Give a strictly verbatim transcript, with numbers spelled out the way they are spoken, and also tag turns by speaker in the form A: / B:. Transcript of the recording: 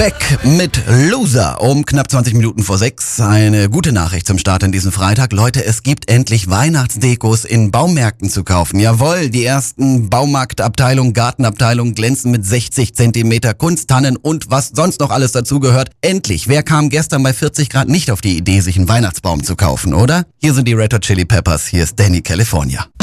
A: Beck mit Loser um knapp zwanzig Minuten vor sechs. Eine gute Nachricht zum Start in diesen Freitag. Leute, es gibt endlich Weihnachtsdekos in Baumärkten zu kaufen. Jawohl, die ersten Baumarktabteilungen, Gartenabteilungen glänzen mit sechzig Zentimeter Kunsttannen und was sonst noch alles dazugehört. Endlich, wer kam gestern bei vierzig Grad nicht auf die Idee, sich einen Weihnachtsbaum zu kaufen, oder? Hier sind die Red Hot Chili Peppers, hier ist Danny California.